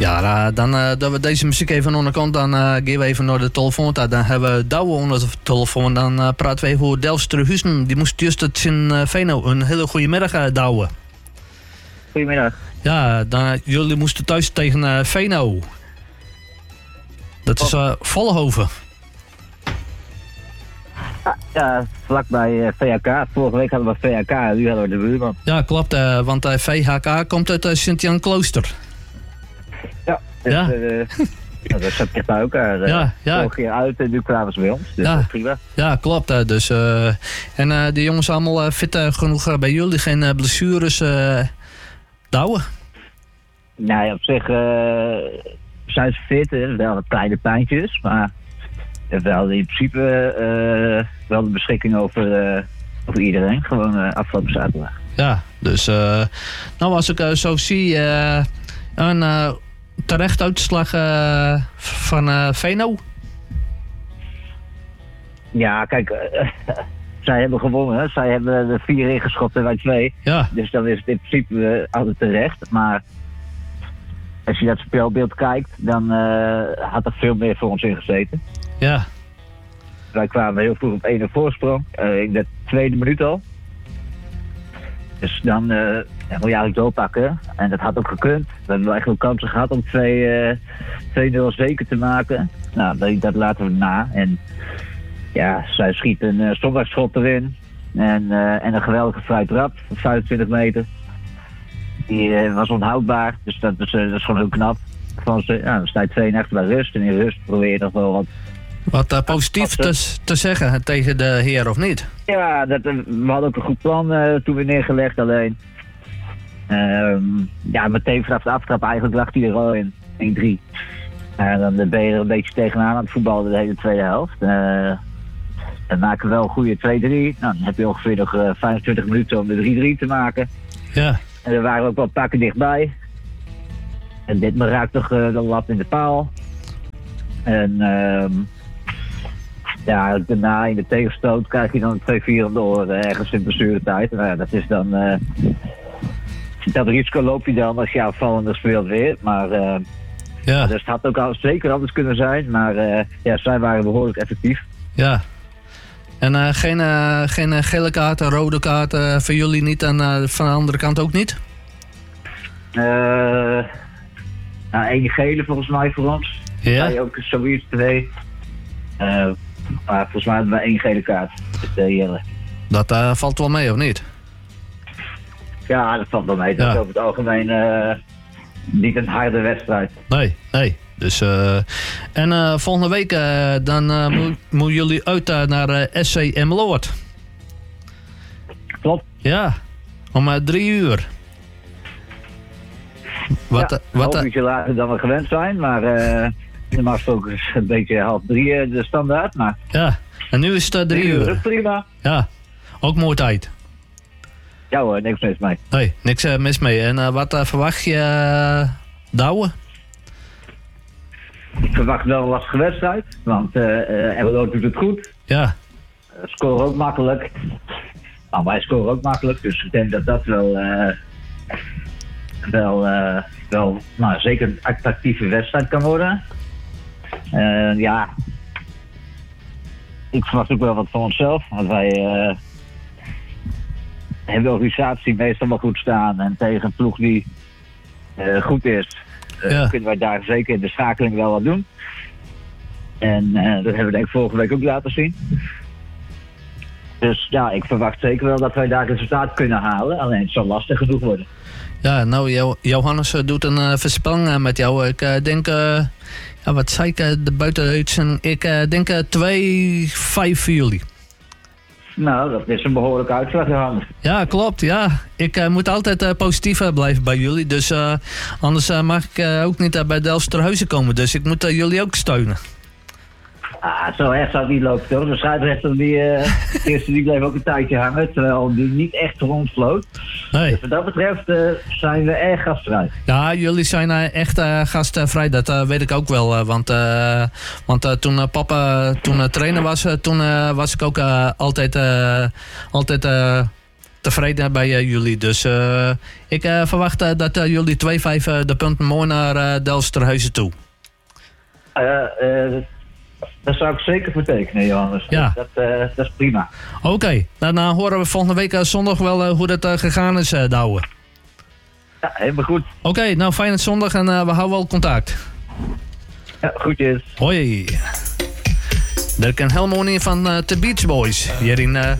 Ja, dan dat we deze muziek even onderkant, dan gaan we even naar de telefoon. Dan hebben we Douwe onder de telefoon. Dan praten we even over Delfsterhuizen. Die moest juist het in Veno. Een hele goede middag, Douwe. Goedemiddag. Ja, jullie moesten thuis tegen Veno. Dat is Vollenhoven. Ja, vlakbij VHK. Vorige week hadden we VHK en nu hadden we de buurman. Ja, klopt. Want VHK komt uit Sint-Jan Klooster. Ja, dus, Ja. Dat zat echt bij elkaar. Ja. Vorige keer uit en nu kwamen ze bij ons. Dus Ja. dat is prima. Ja, klopt. Dus, en de jongens allemaal fit genoeg bij jullie. Geen blessures, Douwe? Nee, op zich zijn ze fit. Hè. Wel wat kleine pijntjes. Maar wel in principe wel de beschikking over iedereen. Gewoon afgelopen zaterdag. Ja, dus nou als ik zo zie een terecht uitslag van Veno. Ja, kijk. Zij hebben gewonnen. Hè. Zij hebben er 4 ingeschoten en wij 2. Ja, Dus dan is het in principe altijd terecht. Maar als je dat speelbeeld kijkt, dan had er veel meer voor ons ingezeten. ja, Wij kwamen heel vroeg op 1 voorsprong. In de 2e minuut al. Dus dan moet je eigenlijk doorpakken. En dat had ook gekund. We hebben wel echt wel kansen gehad om 2-0 zeker te maken. Nou, dat laten we na. En ja, zij schiet een stopbackschot erin. En een geweldige vrije trap van 25 meter. Die was onhoudbaar. Dus dat is gewoon heel knap. Dan sta je 2 achter bij rust. En in rust probeer je nog wel wat positief te zeggen tegen de heer of niet? Ja, we hadden ook een goed plan toen we neergelegd. Alleen, meteen vanaf de aftrap eigenlijk lag hij er al in. 1-3. En dan ben je er een beetje tegenaan aan het voetballen de hele tweede helft. Dan maken we wel een goede 2-3. Nou, dan heb je ongeveer nog 25 minuten om de 3-3 te maken. Ja, En er waren ook wel pakken dichtbij. En dit me raakt toch de lat in de paal. En daarna in de tegenstoot krijg je dan 2-4 om de oren ergens in blessuretijd. Nou ja, dat is dan... dat risico loop je dan als je aanvallender speelt weer. Maar ja, dus het had ook zeker anders kunnen zijn. Maar zij waren behoorlijk effectief. ja. En geen gele kaarten, rode kaarten voor jullie niet en van de andere kant ook niet? 1 gele volgens mij voor ons. Ja? Wij ook zoiets 2. Maar volgens mij hebben we 1 gele kaart. Dat valt wel mee, of niet? Ja, dat valt wel mee. Dat is over het algemeen niet een harde wedstrijd. Nee. Dus, en volgende week dan moeten jullie uit naar SC Emmeloord. Klopt. Ja, om 3 uur. Een half uurtje later dan we gewend zijn, maar normaal gesproken is een beetje 2:30 de standaard. Maar ja, en nu is het 3 uur. Prima. Ja, ook mooi tijd. Ja hoor, niks mis mee. Nee, niks mis mee. En wat verwacht je, Douwe? Ik verwacht wel een lastige wedstrijd, want Emmeloord doet het goed. Ja. Scoren ook makkelijk. Nou, wij scoren ook makkelijk, dus ik denk dat dat wel zeker een attractieve wedstrijd kan worden. Ik verwacht ook wel wat van onszelf, want wij hebben de organisatie meestal wel goed staan en tegen een ploeg die goed is, kunnen wij daar zeker in de schakeling wel wat doen. En dat hebben we denk ik vorige week ook laten zien. Dus ja, ik verwacht zeker wel dat wij daar resultaat kunnen halen. Alleen het zal lastig genoeg worden. Ja, nou, Johannes doet een voorspelling met jou. Ik denk, wat zei ik de buitenuitzending? Ik denk 2-5 voor jullie. Nou, dat is een behoorlijke uitslag, Johannes. Ja, klopt, ja. Ik moet altijd positief blijven bij jullie. Dus anders mag ik ook niet bij Delfsterhuizen komen. Dus ik moet jullie ook steunen. Zo erg zou het niet lopen, toch? De scheidsrechter die bleef ook een tijdje hangen, terwijl die niet echt rondvloot. Nee. Dus wat dat betreft zijn we erg gastvrij. Ja, jullie zijn echt gastvrij, dat weet ik ook wel. Want toen papa trainer was, toen was ik ook altijd tevreden bij jullie. Dus ik verwacht dat jullie 2-5 de punten mooi naar Delfsterhuizen toe. Daar zou ik zeker voor tekenen, Johannes. Ja. Dat is prima. Oké, dan horen we volgende week zondag wel hoe dat gegaan is, Douwe. Ja, helemaal goed. Oké, nou fijne zondag en we houden wel contact. Ja, groetjes. Hoi. Daar kan Helmonie van The Beach Boys hier in